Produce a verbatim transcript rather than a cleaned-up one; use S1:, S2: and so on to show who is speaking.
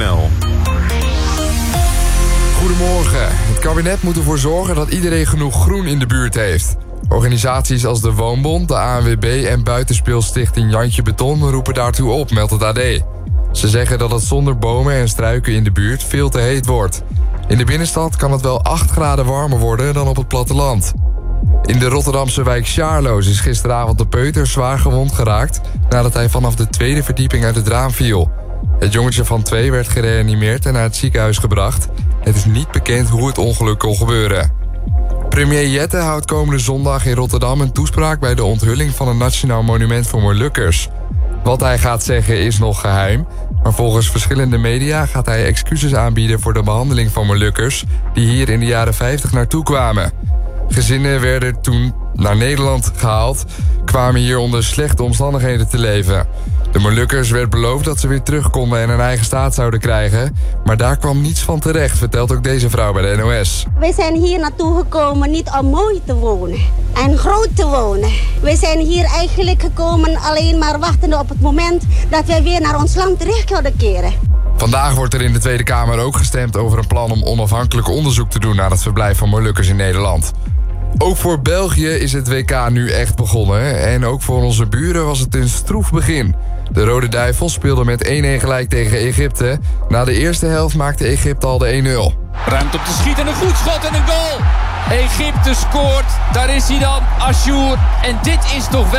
S1: l.
S2: Goedemorgen. Het kabinet moet ervoor zorgen dat iedereen genoeg groen in de buurt heeft. Organisaties als de Woonbond, de A N W B en buitenspeelstichting Jantje Beton roepen daartoe op, meldt het A D. Ze zeggen dat het zonder bomen en struiken in de buurt veel te heet wordt. In de binnenstad kan het wel acht graden warmer worden dan op het platteland. In de Rotterdamse wijk Sjaarloos is gisteravond de peuter zwaar gewond geraakt nadat hij vanaf de tweede verdieping uit het raam viel. Het jongetje van twee werd gereanimeerd en naar het ziekenhuis gebracht. Het is niet bekend hoe het ongeluk kon gebeuren. Premier Jette houdt komende zondag in Rotterdam een toespraak bij de onthulling van een nationaal monument voor Molukkers. Wat hij gaat zeggen is nog geheim, maar volgens verschillende media gaat hij excuses aanbieden voor de behandeling van Molukkers die hier in de jaren vijftig naartoe kwamen. Gezinnen werden toen naar Nederland gehaald, kwamen hier onder slechte omstandigheden te leven. De Molukkers werd beloofd dat ze weer terug konden en een eigen staat zouden krijgen. Maar daar kwam niets van terecht, vertelt ook deze vrouw bij de N O S.
S3: We zijn hier naartoe gekomen niet om mooi te wonen en groot te wonen. We zijn hier eigenlijk gekomen alleen maar wachtende op het moment dat wij weer naar ons land terug kunnen keren.
S2: Vandaag wordt er in de Tweede Kamer ook gestemd over een plan om onafhankelijk onderzoek te doen naar het verblijf van Molukkers in Nederland. Ook voor België is het W K nu echt begonnen en ook voor onze buren was het een stroef begin. De Rode Duivels speelden met één-één gelijk tegen Egypte. Na de eerste helft maakte Egypte al de één nul.
S4: Ruimte op te schieten, een goed schot en een goal. Egypte scoort, daar is hij dan, Ashour. En dit is toch wel...